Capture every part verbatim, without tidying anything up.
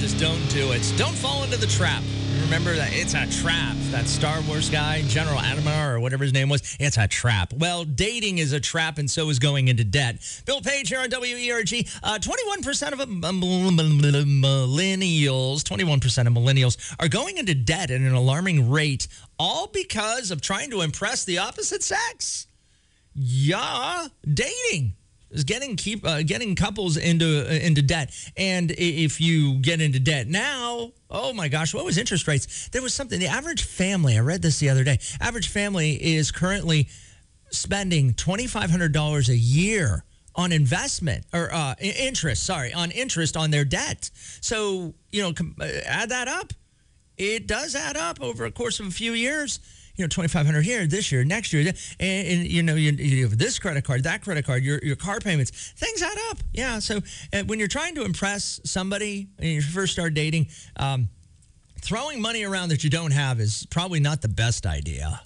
just don't do it. Don't fall into the trap. Remember that it's a trap. That Star Wars guy, General Adamar, or whatever his name was, it's a trap. Well, dating is a trap, and so is going into debt. Bill Page here on W E R G. Uh, twenty-one percent of millennials, twenty-one percent of millennials are going into debt at an alarming rate, all because of trying to impress the opposite sex. Yeah, dating is getting keep uh, getting couples into uh, into debt. And if you get into debt now, oh my gosh, what was interest rates? There was something. The average family, I read this the other day. Average family is currently spending twenty-five hundred dollars a year on investment or uh, interest. Sorry, on interest on their debt. So you know, com- add that up. It does add up over a course of a few years. You know, twenty-five hundred here, this year, next year, and, and you know, you, you have this credit card, that credit card, your your car payments, things add up. Yeah, so uh, when you're trying to impress somebody and you first start dating, um, throwing money around that you don't have is probably not the best idea.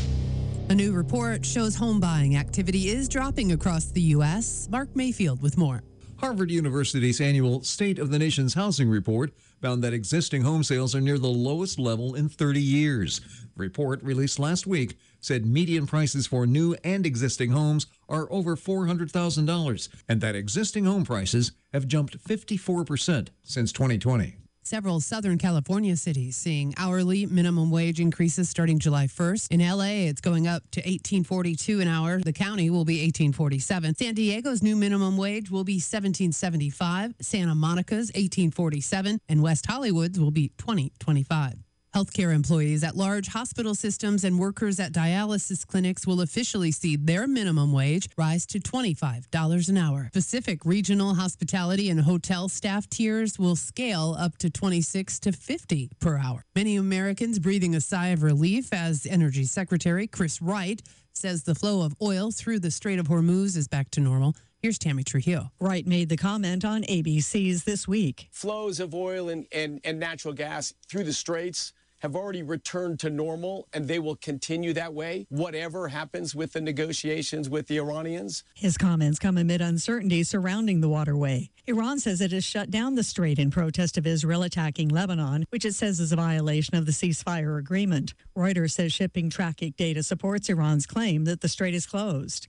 A new report shows home buying activity is dropping across the U S. Mark Mayfield with more. Harvard University's annual State of the Nation's Housing Report found that existing home sales are near the lowest level in thirty years. The report, released last week, said median prices for new and existing homes are over four hundred thousand dollars, and that existing home prices have jumped fifty-four percent since twenty twenty. Several Southern California cities seeing hourly minimum wage increases starting July first. In L A, it's going up to eighteen forty-two an hour. The county will be eighteen forty-seven. San Diego's new minimum wage will be seventeen seventy-five. Santa Monica's eighteen forty-seven, and West Hollywood's will be twenty twenty-five. Healthcare employees at large hospital systems and workers at dialysis clinics will officially see their minimum wage rise to twenty-five dollars an hour. Pacific Regional Hospitality and Hotel staff tiers will scale up to twenty-six to fifty per hour. Many Americans breathing a sigh of relief as Energy Secretary Chris Wright says the flow of oil through the Strait of Hormuz is back to normal. Here's Tammy Trujillo. Wright made the comment on A B C's This Week. Flows of oil and, and, and natural gas through the straits have already returned to normal, and they will continue that way, whatever happens with the negotiations with the Iranians. His comments come amid uncertainty surrounding the waterway. Iran says it has shut down the strait in protest of Israel attacking Lebanon, which it says is a violation of the ceasefire agreement. Reuters says shipping traffic data supports Iran's claim that the strait is closed.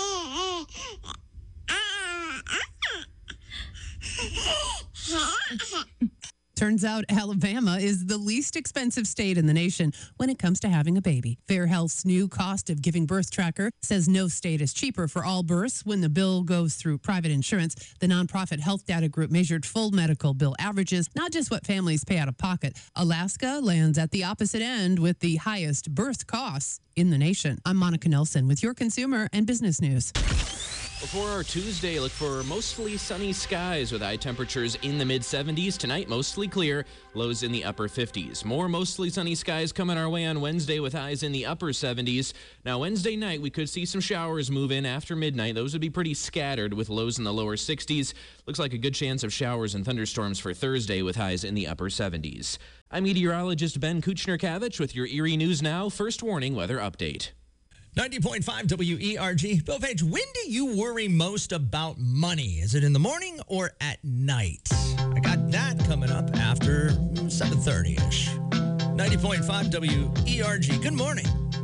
Turns out Alabama is the least expensive state in the nation when it comes to having a baby. Fair Health's new cost of giving birth tracker says no state is cheaper for all births when the bill goes through private insurance. The nonprofit health data group measured full medical bill averages, not just what families pay out of pocket. Alaska lands at the opposite end with the highest birth costs in the nation. I'm Monica Nelson with your consumer and business news. For our Tuesday, look for mostly sunny skies with high temperatures in the mid seventies. Tonight, mostly clear, lows in the upper fifties. More mostly sunny skies coming our way on Wednesday with highs in the upper seventies. Now, Wednesday night, we could see some showers move in after midnight. Those would be pretty scattered with lows in the lower sixties. Looks like a good chance of showers and thunderstorms for Thursday with highs in the upper seventies. I'm meteorologist Ben Kuchner-Kavich with your Erie News Now First Warning Weather Update. ninety point five W E R G. Bill Page, when do you worry most about money? Is it in the morning or at night? I got that coming up after seven thirty-ish. ninety point five W E R G. Good morning.